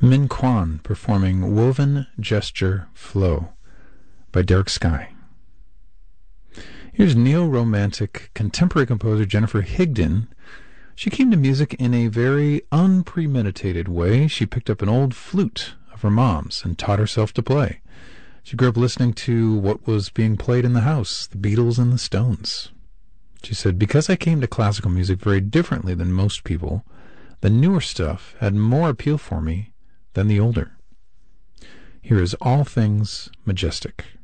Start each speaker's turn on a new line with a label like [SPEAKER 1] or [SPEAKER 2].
[SPEAKER 1] Min Kwan performing Woven Gesture Flow by Derek Sky. Here's neo-romantic contemporary composer Jennifer Higdon. She came to music in a very unpremeditated way. She picked up an old flute of her mom's and taught herself to play. She grew up listening to what was being played in the house, the Beatles and the Stones. She said, because I came to classical music very differently than most people, the newer stuff had more appeal for me than the older. Here is All Things Majestic.